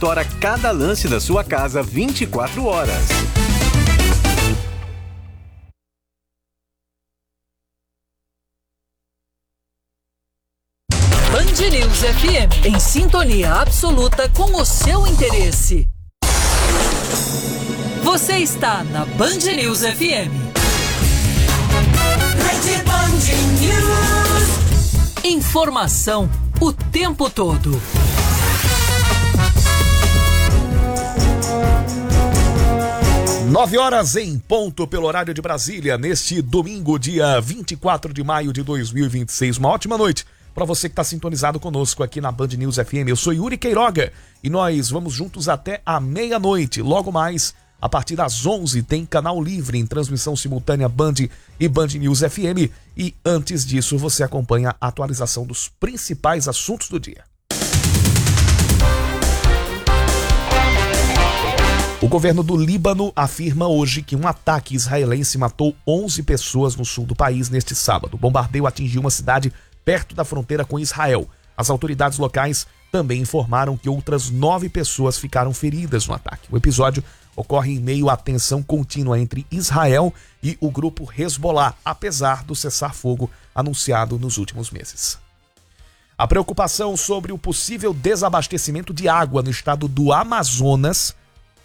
monitora cada lance da sua casa 24 horas. Band News FM, em sintonia absoluta com o seu interesse. Você está na Band News FM. Rede Band News. Informação o tempo todo. 9h em ponto pelo horário de Brasília, neste domingo, dia 24 de maio de 2026. Uma ótima noite para você que está sintonizado conosco aqui na Band News FM. Eu sou Yuri Queiroga e nós vamos juntos até a meia-noite. Logo mais, a partir das 11, tem Canal Livre em transmissão simultânea Band e Band News FM. E antes disso, você acompanha a atualização dos principais assuntos do dia. O governo do Líbano afirma hoje que um ataque israelense matou 11 pessoas no sul do país neste sábado. O bombardeio atingiu uma cidade perto da fronteira com Israel. As autoridades locais também informaram que outras 9 pessoas ficaram feridas no ataque. O episódio ocorre em meio à tensão contínua entre Israel e o grupo Hezbollah, apesar do cessar-fogo anunciado nos últimos meses. A preocupação sobre o possível desabastecimento de água no estado do Amazonas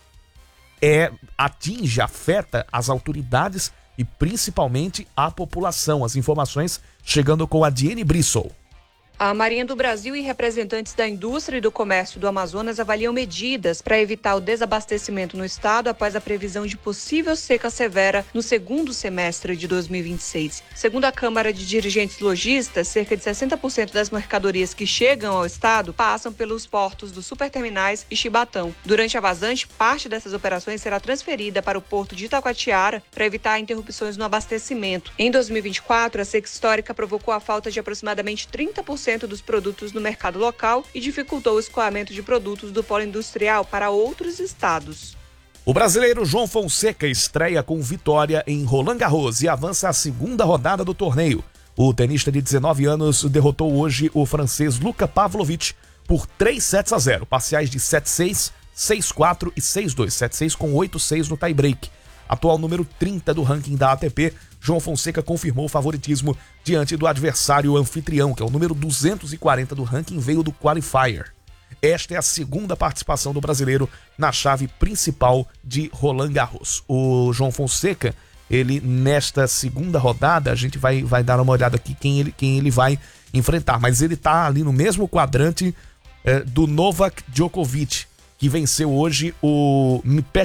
afeta as autoridades e principalmente a população. As informações chegando com a Diene Brissol. A Marinha do Brasil e representantes da indústria e do comércio do Amazonas avaliam medidas para evitar o desabastecimento no estado após a previsão de possível seca severa no segundo semestre de 2026. Segundo a Câmara de Dirigentes Lojistas, cerca de 60% das mercadorias que chegam ao estado passam pelos portos dos Superterminais e Chibatão. Durante a vazante, parte dessas operações será transferida para o porto de Itacoatiara para evitar interrupções no abastecimento. Em 2024, a seca histórica provocou a falta de aproximadamente 30% dos produtos no mercado local e dificultou o escoamento de produtos do polo industrial para outros estados. O brasileiro João Fonseca estreia com vitória em Roland Garros e avança à segunda rodada do torneio. O tenista de 19 anos derrotou hoje o francês Luka Pavlovic por 3-0, parciais de 7-6, 6-4 e 6-2, 7-6 com 8-6 no tie-break. Atual número 30 do ranking da ATP, João Fonseca confirmou o favoritismo diante do adversário anfitrião, que é o número 240 do ranking, veio do qualifier. Esta é a segunda participação do brasileiro na chave principal de Roland Garros. O João Fonseca, ele nesta segunda rodada, a gente vai dar uma olhada aqui quem ele vai enfrentar, mas ele tá ali no mesmo quadrante do Novak Djokovic, que venceu hoje o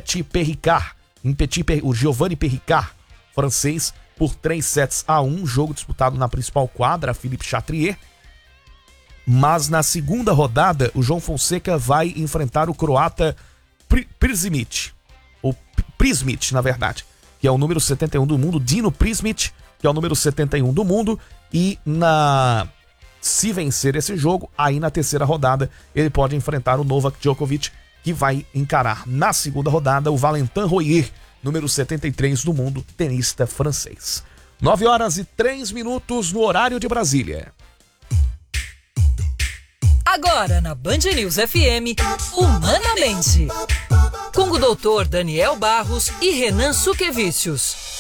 o Giovanni Perricard, francês, por 3-1, jogo disputado na principal quadra, Philippe Chatrier. Mas na segunda rodada, o João Fonseca vai enfrentar o croata Prismic, na verdade, que é o número 71 do mundo, Dino Prismic, que é o número 71 do mundo, e se vencer esse jogo, aí na terceira rodada, ele pode enfrentar o Novak Djokovic, que vai encarar na segunda rodada o Valentin Royer, número 73 do mundo, tenista francês. 9h03 no horário de Brasília. Agora na Band News FM, Humanamente, com o doutor Daniel Barros e Renan Suquevicius.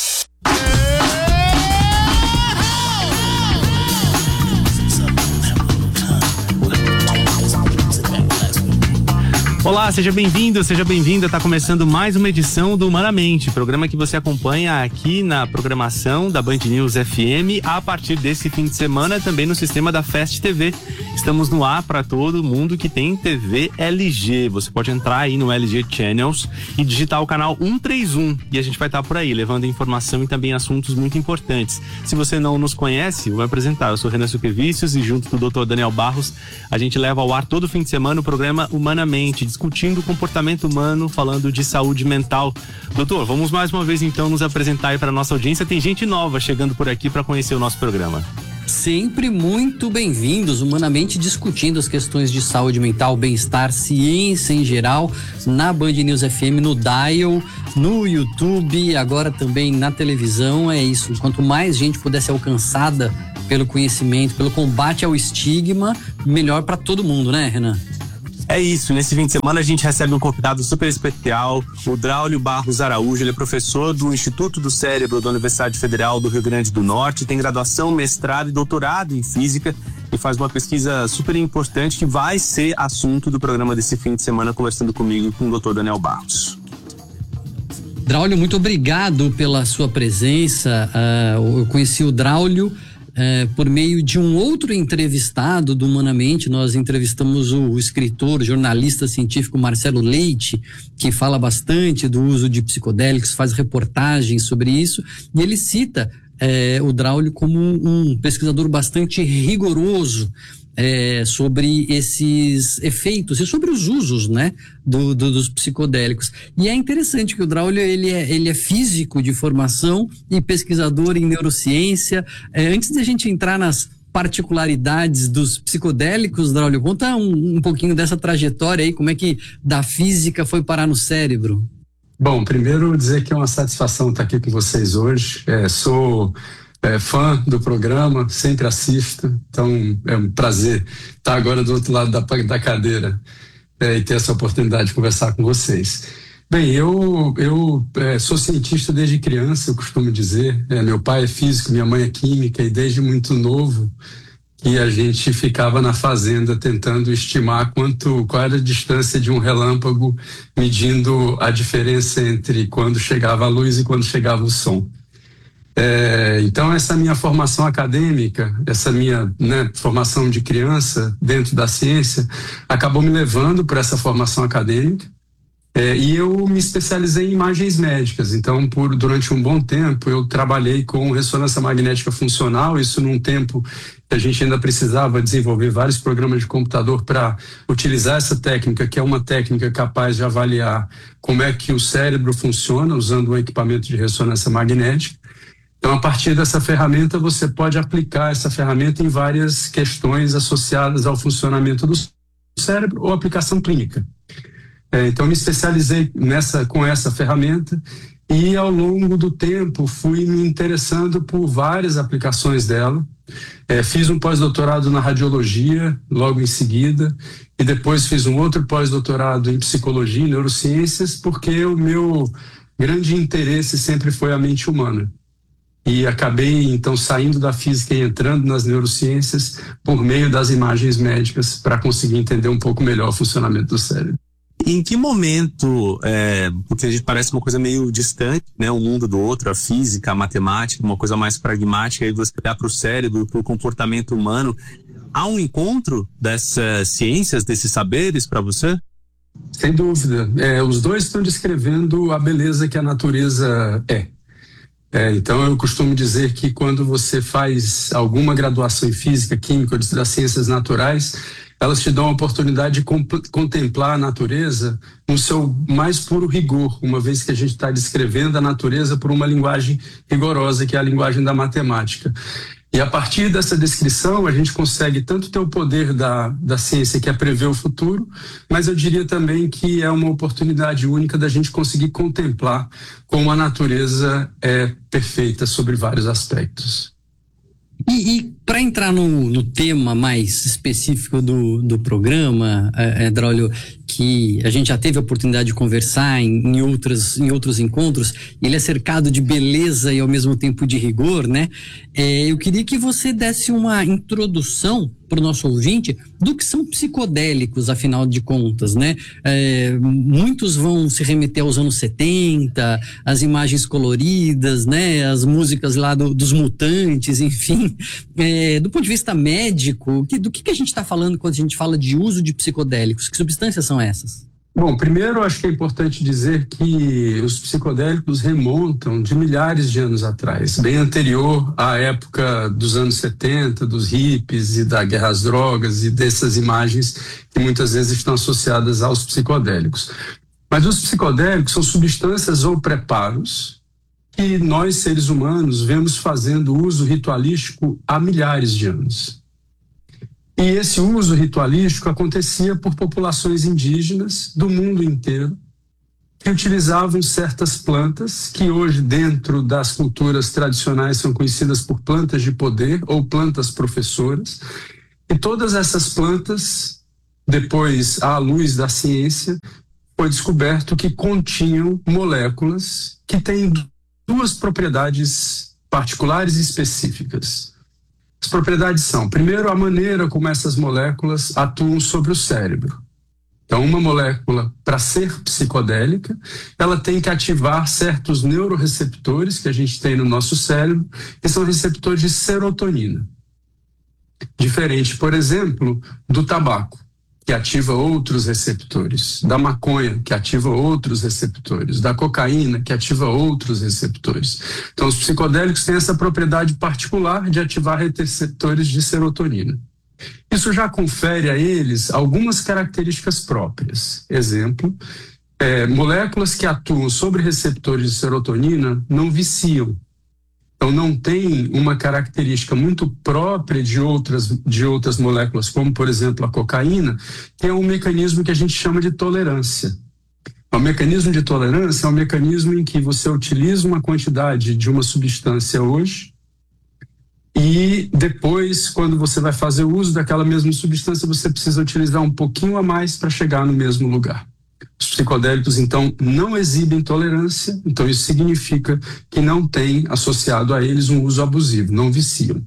Olá, seja bem-vindo, seja bem-vinda. Está começando mais uma edição do Humanamente, programa que você acompanha aqui na programação da Band News FM a partir desse fim de semana, também no sistema da Fast TV. Estamos no ar para todo mundo que tem TV LG. Você pode entrar aí no LG Channels e digitar o canal 131 e a gente vai estar por aí levando informação e também assuntos muito importantes. Se você não nos conhece, eu vou apresentar. Eu sou Renan Suquevicius e junto com o Dr. Daniel Barros, a gente leva ao ar todo fim de semana o programa Humanamente, discutindo o comportamento humano, falando de saúde mental. Doutor, vamos mais uma vez então nos apresentar aí para a nossa audiência. Tem gente nova chegando por aqui para conhecer o nosso programa. Sempre muito bem-vindos, Humanamente, discutindo as questões de saúde mental, bem-estar, ciência em geral, na Band News FM, no Dial, no YouTube, agora também na televisão. É isso, quanto mais gente puder ser alcançada pelo conhecimento, pelo combate ao estigma, melhor para todo mundo, né, Renan? É isso, nesse fim de semana a gente recebe um convidado super especial, o Draulio Barros Araújo. Ele é professor do Instituto do Cérebro da Universidade Federal do Rio Grande do Norte, tem graduação, mestrado e doutorado em física e faz uma pesquisa super importante que vai ser assunto do programa desse fim de semana, conversando comigo com o Dr. Daniel Barros. Draulio, muito obrigado pela sua presença. Eu conheci o Draulio por meio de um outro entrevistado do Humanamente. Nós entrevistamos o escritor, jornalista científico Marcelo Leite, que fala bastante do uso de psicodélicos, faz reportagens sobre isso, e ele cita o Draulio como um pesquisador bastante rigoroso sobre esses efeitos e sobre os usos, né, dos psicodélicos. E é interessante que o Draulio ele é físico de formação e pesquisador em neurociência. Antes de a gente entrar nas particularidades dos psicodélicos, Draulio, conta um pouquinho dessa trajetória aí, como é que da física foi parar no cérebro. Bom, primeiro dizer que é uma satisfação estar aqui com vocês hoje. Sou fã do programa, sempre assisto, então é um prazer estar agora do outro lado da cadeira e ter essa oportunidade de conversar com vocês. Bem, eu sou cientista desde criança, eu costumo dizer. Meu pai é físico, minha mãe é química, e desde muito novo que a gente ficava na fazenda tentando estimar qual era a distância de um relâmpago, medindo a diferença entre quando chegava a luz e quando chegava o som. Então essa minha formação acadêmica, essa minha formação de criança dentro da ciência, acabou me levando para essa formação acadêmica, e eu me especializei em imagens médicas. Então durante um bom tempo eu trabalhei com ressonância magnética funcional, isso num tempo que a gente ainda precisava desenvolver vários programas de computador para utilizar essa técnica, que é uma técnica capaz de avaliar como é que o cérebro funciona usando um equipamento de ressonância magnética. Então, a partir dessa ferramenta, você pode aplicar essa ferramenta em várias questões associadas ao funcionamento do cérebro ou aplicação clínica. Então, me especializei com essa ferramenta e, ao longo do tempo, fui me interessando por várias aplicações dela. Fiz um pós-doutorado na radiologia, logo em seguida, e depois fiz um outro pós-doutorado em psicologia e neurociências, porque o meu grande interesse sempre foi a mente humana. E acabei, então, saindo da física e entrando nas neurociências por meio das imagens médicas para conseguir entender um pouco melhor o funcionamento do cérebro. Em que momento, porque a gente parece uma coisa meio distante, né, um mundo do outro, a física, a matemática, uma coisa mais pragmática, e você olhar para o cérebro, para o comportamento humano, há um encontro dessas ciências, desses saberes para você? Sem dúvida. Os dois estão descrevendo a beleza que a natureza é. Então eu costumo dizer que quando você faz alguma graduação em física, química ou das ciências naturais, elas te dão a oportunidade de contemplar a natureza no seu mais puro rigor, uma vez que a gente está descrevendo a natureza por uma linguagem rigorosa, que é a linguagem da matemática. E a partir dessa descrição, a gente consegue tanto ter o poder da ciência, que é prever o futuro, mas eu diria também que é uma oportunidade única da gente conseguir contemplar como a natureza é perfeita sobre vários aspectos. E para entrar no tema mais específico do programa, Draulio, que a gente já teve a oportunidade de conversar em outros encontros, ele é cercado de beleza e ao mesmo tempo de rigor, né? Eu queria que você desse uma introdução para o nosso ouvinte do que são psicodélicos, afinal de contas, né? Muitos vão se remeter aos anos 70, as imagens coloridas, né? As músicas lá dos Mutantes, enfim. Do ponto de vista médico, do que a gente está falando quando a gente fala de uso de psicodélicos? Que substâncias são essas? Bom, primeiro acho que é importante dizer que os psicodélicos remontam de milhares de anos atrás, bem anterior à época dos anos 70, dos hippies e da guerra às drogas e dessas imagens que muitas vezes estão associadas aos psicodélicos. Mas os psicodélicos são substâncias ou preparos que nós, seres humanos, vemos fazendo uso ritualístico há milhares de anos. E esse uso ritualístico acontecia por populações indígenas do mundo inteiro que utilizavam certas plantas que hoje, dentro das culturas tradicionais, são conhecidas por plantas de poder ou plantas professoras. E todas essas plantas depois, à luz da ciência, foi descoberto que continham moléculas que têm duas propriedades particulares e específicas. As propriedades são, primeiro, a maneira como essas moléculas atuam sobre o cérebro. Então, uma molécula, para ser psicodélica, ela tem que ativar certos neuroreceptores que a gente tem no nosso cérebro, que são receptores de serotonina. Diferente, por exemplo, do tabaco, que ativa outros receptores, da maconha, que ativa outros receptores, da cocaína, que ativa outros receptores. Então, os psicodélicos têm essa propriedade particular de ativar receptores de serotonina. Isso já confere a eles algumas características próprias. Exemplo, moléculas que atuam sobre receptores de serotonina não viciam. Então, não tem uma característica muito própria de outras moléculas, como, por exemplo, a cocaína, que é um mecanismo que a gente chama de tolerância. O mecanismo de tolerância é um mecanismo em que você utiliza uma quantidade de uma substância hoje e depois, quando você vai fazer o uso daquela mesma substância, você precisa utilizar um pouquinho a mais para chegar no mesmo lugar. Os psicodélicos, então, não exibem tolerância, então isso significa que não tem associado a eles um uso abusivo, não viciam.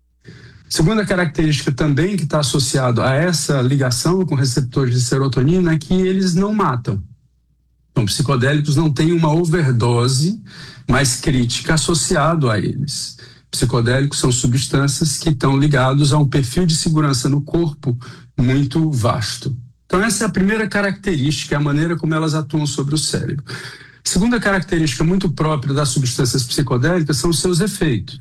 Segunda característica também que está associado a essa ligação com receptores de serotonina é que eles não matam. Então, psicodélicos não têm uma overdose mais crítica associado a eles. Psicodélicos são substâncias que estão ligados a um perfil de segurança no corpo muito vasto. Então, essa é a primeira característica, a maneira como elas atuam sobre o cérebro. Segunda característica muito própria das substâncias psicodélicas são os seus efeitos.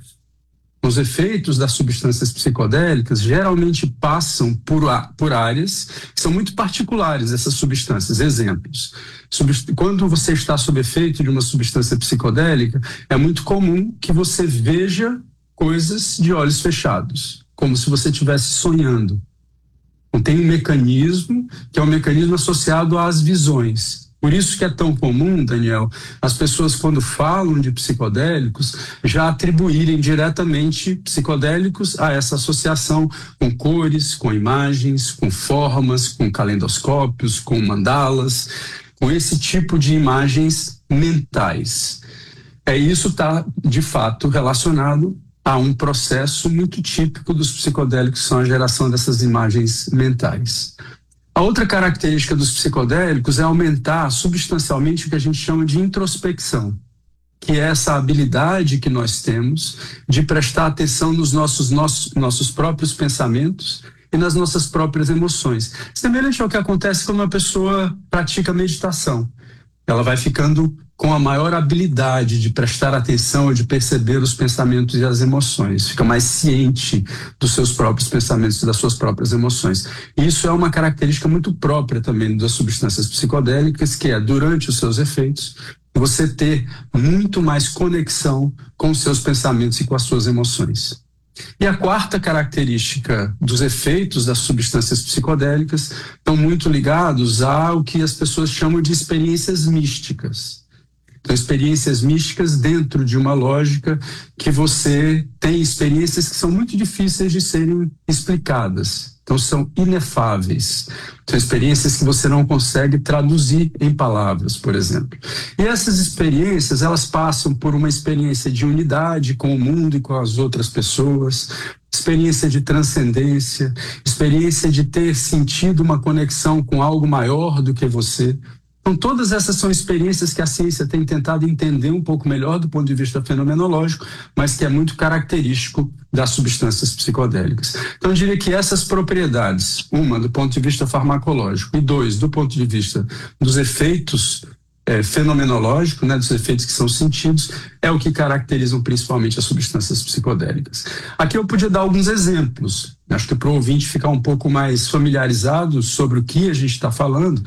Os efeitos das substâncias psicodélicas geralmente passam por áreas que são muito particulares, essas substâncias. Exemplos. Quando você está sob efeito de uma substância psicodélica, é muito comum que você veja coisas de olhos fechados, como se você estivesse sonhando. Então, tem um mecanismo que é um mecanismo associado às visões. Por isso que é tão comum, Daniel, as pessoas quando falam de psicodélicos já atribuírem diretamente psicodélicos a essa associação com cores, com imagens, com formas, com calendoscópios, com mandalas, com esse tipo de imagens mentais. Isso está, de fato, relacionado a um processo muito típico dos psicodélicos, que são a geração dessas imagens mentais. A outra característica dos psicodélicos é aumentar substancialmente o que a gente chama de introspecção, que é essa habilidade que nós temos de prestar atenção nos nossos próprios pensamentos e nas nossas próprias emoções. Semelhante ao que acontece quando uma pessoa pratica meditação. Ela vai ficando com a maior habilidade de prestar atenção, de perceber os pensamentos e as emoções. Fica mais ciente dos seus próprios pensamentos e das suas próprias emoções. E isso é uma característica muito própria também das substâncias psicodélicas, que é, durante os seus efeitos, você ter muito mais conexão com os seus pensamentos e com as suas emoções. E a quarta característica dos efeitos das substâncias psicodélicas estão muito ligados ao que as pessoas chamam de experiências místicas. Então, experiências místicas dentro de uma lógica que você tem experiências que são muito difíceis de serem explicadas. Então, são inefáveis. São experiências que você não consegue traduzir em palavras, por exemplo. E essas experiências, elas passam por uma experiência de unidade com o mundo e com as outras pessoas, experiência de transcendência, experiência de ter sentido uma conexão com algo maior do que você. Então, todas essas são experiências que a ciência tem tentado entender um pouco melhor do ponto de vista fenomenológico, mas que é muito característico das substâncias psicodélicas. Então, eu diria que essas propriedades, uma, do ponto de vista farmacológico, e dois, do ponto de vista dos efeitos fenomenológicos, dos efeitos que são sentidos, é o que caracterizam principalmente as substâncias psicodélicas. Aqui eu podia dar alguns exemplos, acho que para o ouvinte ficar um pouco mais familiarizado sobre o que a gente está falando.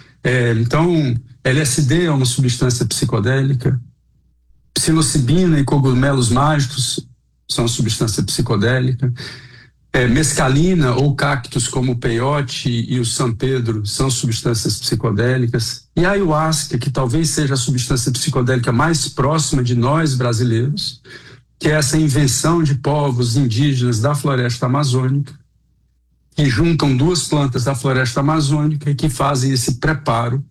Então, LSD é uma substância psicodélica, psilocibina e cogumelos mágicos são substância psicodélica, mescalina ou cactos como o peiote e o San Pedro são substâncias psicodélicas, e a ayahuasca, que talvez seja a substância psicodélica mais próxima de nós brasileiros, que é essa invenção de povos indígenas da floresta amazônica, que juntam duas plantas da floresta amazônica e que fazem esse preparo